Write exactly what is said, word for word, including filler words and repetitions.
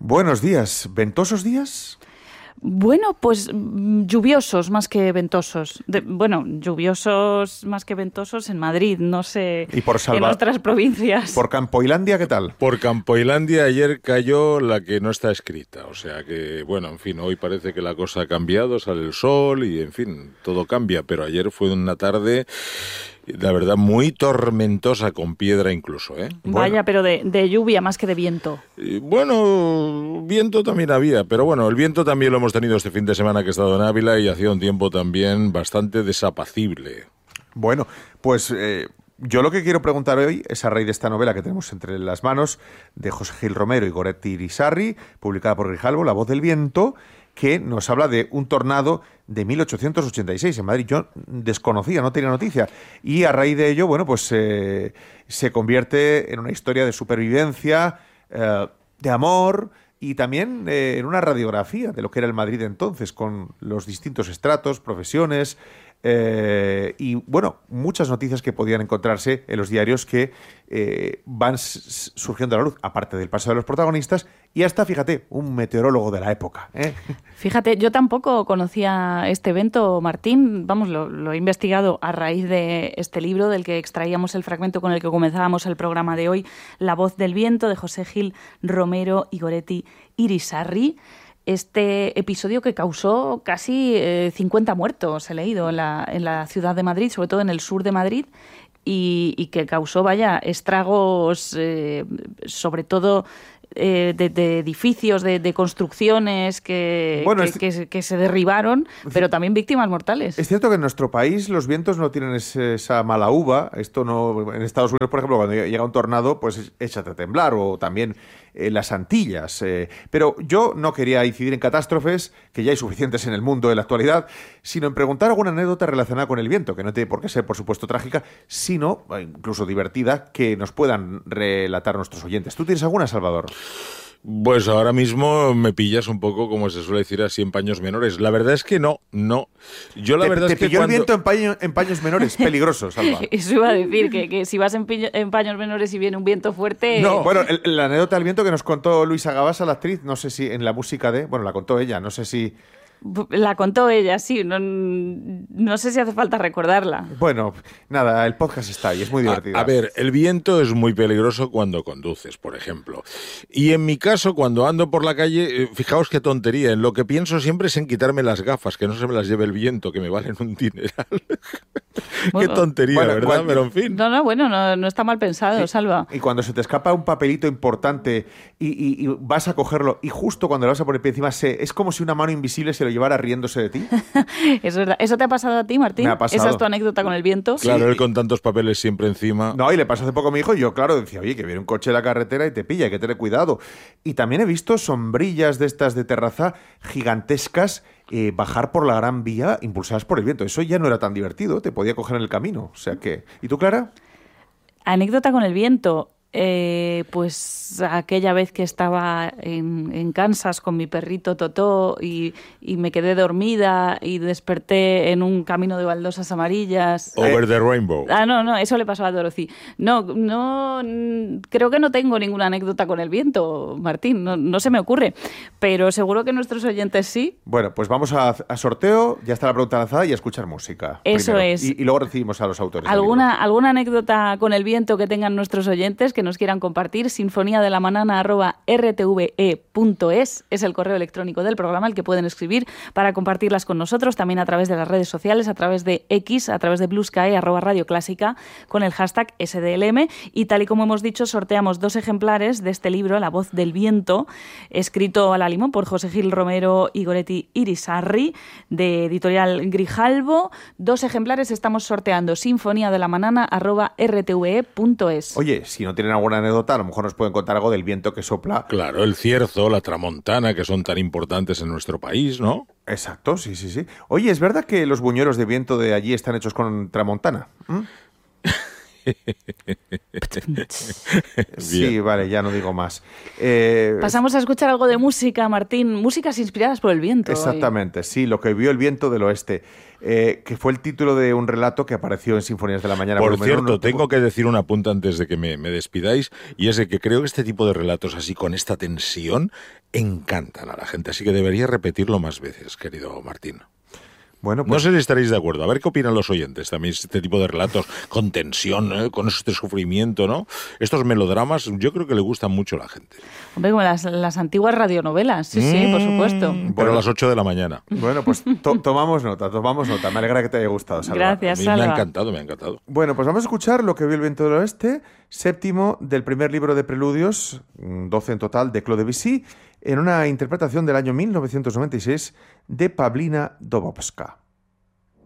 Buenos días. ¿Ventosos días? Bueno, pues lluviosos más que ventosos. De, bueno, lluviosos más que ventosos en Madrid, no sé, ¿Y por Salva... en otras provincias. ¿Por Campoilandia qué tal? Por Campoilandia ayer cayó la que no está escrita, o sea que, bueno, en fin, hoy parece que la cosa ha cambiado, sale el sol y, en fin, todo cambia, pero ayer fue una tarde, la verdad, muy tormentosa, con piedra incluso, ¿eh? Vaya, bueno. pero de, de lluvia más que de viento. Y, bueno, viento también había, pero bueno, el viento también lo hemos tenido este fin de semana que he estado en Ávila y hacía un tiempo también bastante desapacible. Bueno, pues eh, yo lo que quiero preguntar hoy es a raíz de esta novela que tenemos entre las manos de José Gil Romero y Goretti Irisarri, publicada por Grijalbo, La voz del viento, que nos habla de un tornado de mil ochocientos ochenta y seis en Madrid. Yo desconocía, no tenía noticia. Y a raíz de ello, bueno, pues eh, se convierte en una historia de supervivencia, eh, de amor y también eh, en una radiografía de lo que era el Madrid entonces, con los distintos estratos, profesiones eh, y, bueno, muchas noticias que podían encontrarse en los diarios que eh, van s- surgiendo a la luz, aparte del paso de los protagonistas, y hasta, fíjate, un meteorólogo de la época, ¿eh? Fíjate, yo tampoco conocía este evento, Martín. Vamos, lo, lo he investigado a raíz de este libro del que extraíamos el fragmento con el que comenzábamos el programa de hoy, La voz del viento, de José Gil Romero y Goretti Irisarri. Este episodio que causó casi eh, cincuenta muertos, he leído, en la, en la ciudad de Madrid, sobre todo en el sur de Madrid, y, y que causó, vaya, estragos, eh, sobre todo eh, de, de edificios, de, de construcciones que, Bueno, que, es... que, que se derribaron, pero también víctimas mortales. Es cierto que en nuestro país los vientos no tienen ese, esa mala uva. Esto no, en Estados Unidos, por ejemplo, cuando llega un tornado, pues échate a temblar, o también en las Antillas. Eh, pero yo no quería incidir en catástrofes, que ya hay suficientes en el mundo en la actualidad, sino en preguntar alguna anécdota relacionada con el viento, que no tiene por qué ser, por supuesto, trágica, sino incluso divertida, que nos puedan relatar nuestros oyentes. ¿Tú tienes alguna, Salvador? Pues ahora mismo me pillas un poco, como se suele decir así, en paños menores. La verdad es que no, no. Yo la te, verdad te es que pilló cuando... el viento en, paño, en paños menores, peligroso, Salva. Eso iba a decir, que, que si vas en, piño, en paños menores y viene un viento fuerte... No, bueno, el, la anécdota del viento que nos contó Luisa Gabasa, la actriz, no sé si en la música de... Bueno, la contó ella, no sé si... La contó ella, sí. No, no sé si hace falta recordarla. Bueno, nada, el podcast está ahí, es muy divertido. A, a ver, el viento es muy peligroso cuando conduces, por ejemplo. Y en mi caso, cuando ando por la calle, fijaos qué tontería, en lo que pienso siempre es en quitarme las gafas, que no se me las lleve el viento, que me valen un dineral. Bueno, qué tontería, bueno, ¿verdad? cuando... Pero en fin. No, no, bueno, no, no está mal pensado, Sí. Salva. Y cuando se te escapa un papelito importante y, y, y vas a cogerlo, y justo cuando lo vas a poner pie encima, se, es como si una mano invisible se lo llevara riéndose de ti. Eso, es verdad. ¿Eso te ha pasado a ti, Martín? Me ha pasado. ¿Esa es tu anécdota con el viento? Claro, Sí. él con tantos papeles siempre encima. No, y le pasó hace poco a mi hijo y yo, claro, decía, oye, que viene un coche de la carretera y te pilla, hay que tener cuidado. Y también he visto sombrillas de estas de terraza gigantescas eh, bajar por la Gran Vía impulsadas por el viento. Eso ya no era tan divertido, te podía coger en el camino. O sea que... ¿Y tú, Clara? Anécdota con el viento. Eh, pues aquella vez que estaba en, en Kansas con mi perrito Totó y, y me quedé dormida y desperté en un camino de baldosas amarillas. Over the rainbow. Ah, no, no, eso le pasó a Dorothy. No, no, creo que no tengo ninguna anécdota con el viento, Martín, no, no se me ocurre, pero seguro que nuestros oyentes sí. Bueno, pues vamos a, a sorteo, ya está la pregunta lanzada y a escuchar música. Eso primero. es. Y, y luego recibimos a los autores. del ¿Alguna, libro. ¿Alguna anécdota con el viento que tengan nuestros oyentes que nos quieran compartir? Sinfonía de la manana arroba r t v e punto es es el correo electrónico del programa al que pueden escribir para compartirlas con nosotros, también a través de las redes sociales, a través de X, a través de Blue Sky, arroba Radio Clásica, con el hashtag S D L M. Y tal y como hemos dicho, sorteamos dos ejemplares de este libro, La voz del viento, escrito a la limón por José Gil Romero y Goretti Irisarri, de editorial Grijalbo. Dos ejemplares estamos sorteando, sinfonía de la manana arroba r t v e punto es. Oye, si no tienen alguna anécdota, a lo mejor nos pueden contar algo del viento que sopla. Claro, el cierzo, la tramontana, que son tan importantes en nuestro país, ¿no? Exacto, sí, sí, sí. Oye, ¿es verdad que los buñuelos de viento de allí están hechos con tramontana? ¿Mm? Sí, vale, ya no digo más. Eh, Pasamos a escuchar algo de música, Martín. Músicas inspiradas por el viento. Exactamente, hoy. Sí, lo que vio el viento del oeste, eh, que fue el título de un relato que apareció en Sinfonías de la Mañana. Por volumen cierto, uno. tengo que decir una punta antes de que me, me despidáis, y es de que creo que este tipo de relatos así, con esta tensión, encantan a la gente. Así que debería repetirlo más veces, querido Martín. Bueno, pues, no sé si estaréis de acuerdo. A ver qué opinan los oyentes también, este tipo de relatos con tensión, ¿eh? Con este sufrimiento, ¿no? Estos melodramas yo creo que le gustan mucho a la gente. Hombre, como las, las antiguas radionovelas, sí, mm, sí, por supuesto. Pero bueno, a las ocho de la mañana. Bueno, pues to tomamos nota, tomamos nota. Me alegra que te haya gustado, Salva. Gracias, a mí Salva. Me ha encantado, me ha encantado. Bueno, pues vamos a escuchar Lo que vio el viento del oeste, séptimo del primer libro de preludios, doce en total, de Claude Debussy, en una interpretación del año mil novecientos noventa y seis de Pavlina Dobovska.